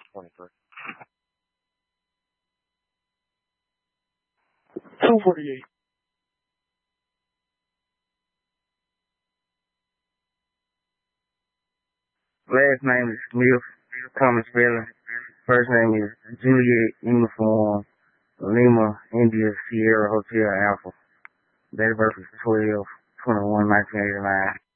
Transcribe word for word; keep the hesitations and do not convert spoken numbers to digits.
twenty-three. two forty-eight. Last name is Smith, common spelling. First name is Juliet Uniform Lima India Sierra Hotel Alpha. Date of birth is twelve twenty-one nineteen eighty-nine.